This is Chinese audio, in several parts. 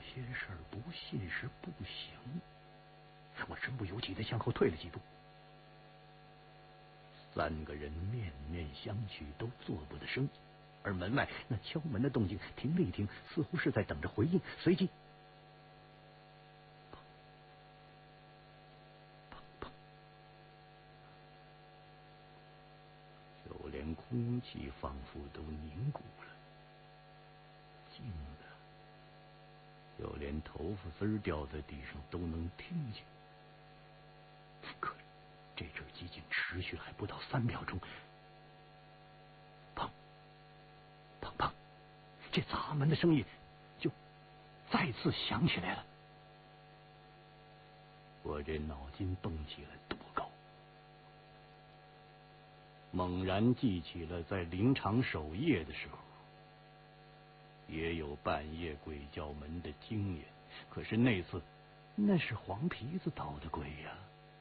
些事儿不信是不行。我身不由己的向后退了几步。三个人面面相觑，都做不得声。而门外那敲门的动静停了一停，似乎是在等着回应。随即，砰砰砰，就连空气仿佛都凝固了，静的，就连头发丝掉在地上都能听见。可这阵寂静持续了还不到3秒钟，砰砰砰，这砸门的声音就再次响起来了。我这脑筋蹦起了多高，猛然记起了在林场守夜的时候也有半夜鬼叫门的经验，可是那次那是黄皮子捣的鬼呀！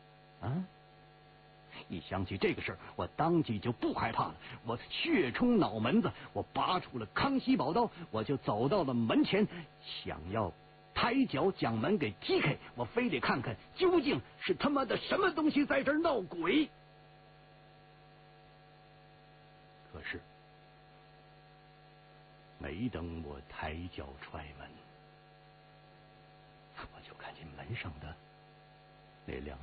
一想起这个事儿，我当即就不害怕了。我血冲脑门子，我拔出了康熙宝刀，我就走到了门前，想要抬脚将门给踢开。我非得看看究竟是他妈的什么东西在这儿闹鬼。可是没等我抬脚踹门，我就看见门上的那辆